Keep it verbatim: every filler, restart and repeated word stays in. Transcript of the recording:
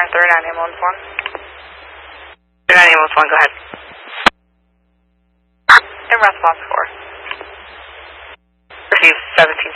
thirty-nine ambulance one. thirty-nine ambulance one, go ahead. In response four. Receive seventeen